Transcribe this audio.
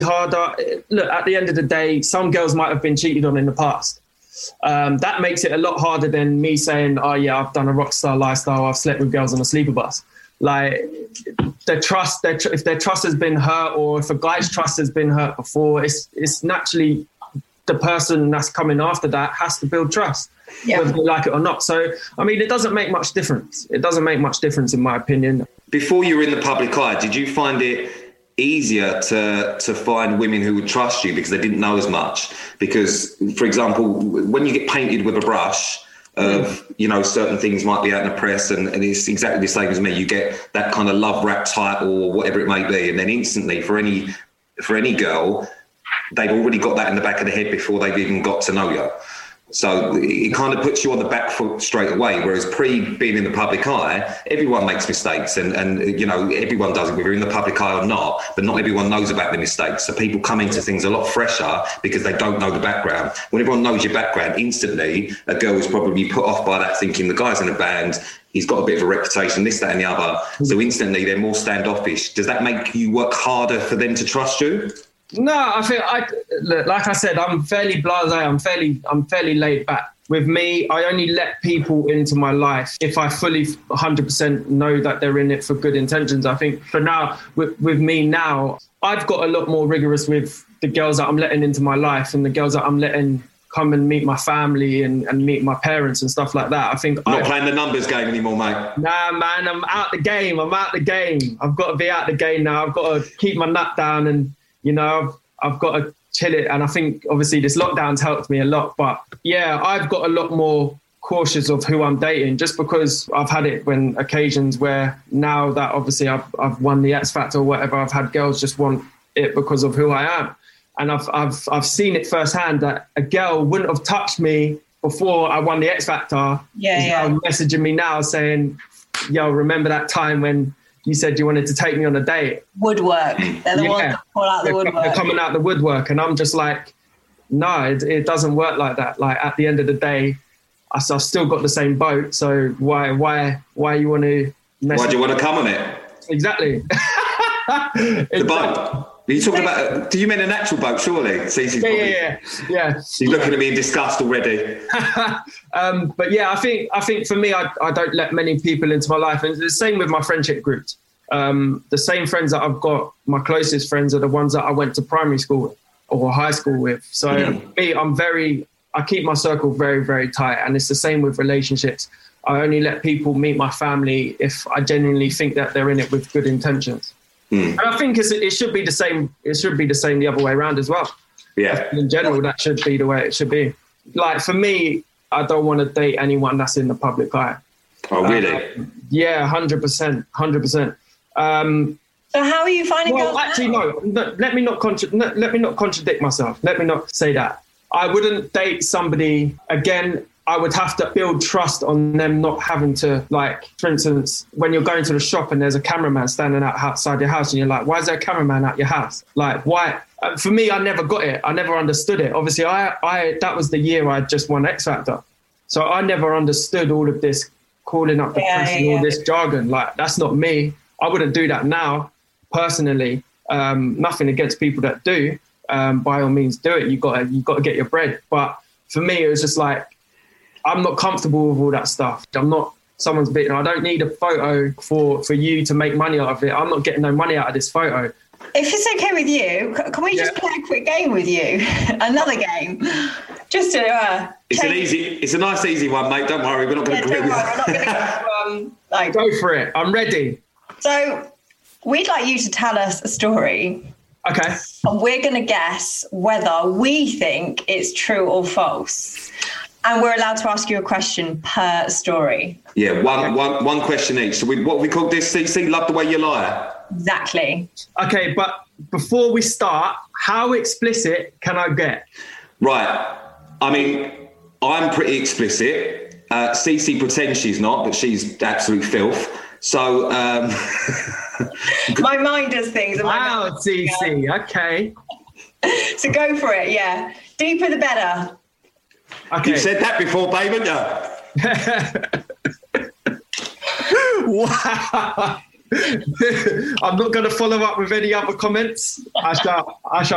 harder. Look, at the end of the day, some girls might have been cheated on in the past. That makes it a lot harder than me saying, oh yeah, I've done a rock star lifestyle, I've slept with girls on a sleeper bus. Like, if their trust has been hurt, or if a guy's trust has been hurt before, it's naturally the person that's coming after that has to build trust, whether they like it or not. So, I mean, it doesn't make much difference. It doesn't make much difference, in my opinion. Before you were in the public eye, did you find it easier to find women who would trust you because they didn't know as much? Because, for example, when you get painted with a brush of, you know, certain things might be out in the press, and it's exactly the same as me. You get that kind of love rap title or whatever it may be, and then instantly for any girl, they've already got that in the back of the head before they've even got to know you. So it kind of puts you on the back foot straight away. Whereas being in the public eye, everyone makes mistakes, and you know, everyone does it, whether you're in the public eye or not, but not everyone knows about the mistakes. So people come into things a lot fresher because they don't know the background. When everyone knows your background, instantly a girl is probably put off by that, thinking the guy's in a band, he's got a bit of a reputation, this, that and the other. So instantly they're more standoffish. Does that make you work harder for them to trust you? No, I feel like I said, I'm fairly blasé. I'm fairly laid back. With me, I only let people into my life if I fully 100% know that they're in it for good intentions. I think for now, with me now, I've got a lot more rigorous with the girls that I'm letting into my life and the girls that I'm letting come and meet my family and meet my parents and stuff like that. I think not playing the numbers game anymore, mate. Nah, man, I'm out the game. I've got to be out the game now. I've got to keep my nut down, and you know, I've got to chill it. And I think obviously this lockdown's helped me a lot. But yeah, I've got a lot more cautious of who I'm dating, just because I've had it when occasions where now that obviously I've won the X Factor or whatever, I've had girls just want it because of who I am. And I've seen it firsthand that a girl wouldn't have touched me before I won the X Factor. Now messaging me now saying, yo, remember that time when you said you wanted to take me on a date? Woodwork. They're the ones that pull out the woodwork. They're coming out the woodwork. And I'm just like, no, it doesn't work like that. Like, at the end of the day, I've still got the same boat. So why you want to mess? Why do you want to come on it? Exactly. The boat. Are you talking about, do you mean an actual boat, surely? Yeah. She's looking at me in disgust already. But yeah, I think for me, I don't let many people into my life. And it's the same with my friendship groups. The same friends that I've got, my closest friends, are the ones that I went to primary school with or high school with. So me, I keep my circle very, very tight. And it's the same with relationships. I only let people meet my family if I genuinely think that they're in it with good intentions. And I think it should be the same. It should be the same the other way around as well. Yeah. In general, that should be the way it should be. Like, for me, I don't want to date anyone that's in the public eye. Oh, really? Yeah, 100%. So how are you finding girls? Well, actually, no. Let me not contradict myself. Let me not say that. I wouldn't date somebody again. I would have to build trust on them not having to, like, for instance, when you're going to the shop and there's a cameraman standing outside your house and you're like, why is there a cameraman at your house? Like, why? For me, I never got it. I never understood it. Obviously, that was the year I just won X Factor. So I never understood all of this calling up the press and all this jargon. Like, that's not me. I wouldn't do that now, personally. Nothing against people that do. By all means, do it. You got to get your bread. But for me, it was just like, I'm not comfortable with all that stuff. I'm not someone's beating. I don't need a photo for you to make money out of it. I'm not getting no money out of this photo. If it's okay with you, can we just play a quick game with you? Another game. Just to it's a nice easy one, mate. Don't worry, we're not going to we're not going to like, go for it. I'm ready. So we'd like you to tell us a story. Okay. And we're going to guess whether we think it's true or false. And we're allowed to ask you a question per story. Yeah, one question each. So what we call this, CC? Love the way you lie. Exactly. Okay, but before we start, how explicit can I get? Right. I mean, I'm pretty explicit. CC pretends she's not, but she's absolute filth. So... my mind does things. Wow, CC, okay. So go for it, yeah. Deeper the better. Okay. You've said that before, babe, haven't you? Wow. I'm not going to follow up with any other comments. I shall